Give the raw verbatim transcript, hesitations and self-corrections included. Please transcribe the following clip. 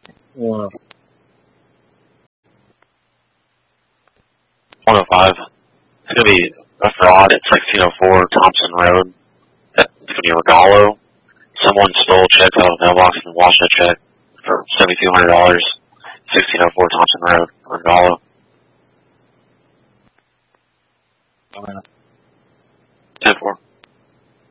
One. one oh five. It's going to be a fraud at sixteen oh four Thompson Road. That's going to be Regalo. Someone stole checks out of the mailbox and washed a check for seven thousand two hundred dollars. sixteen oh four Thompson Road, Regalo.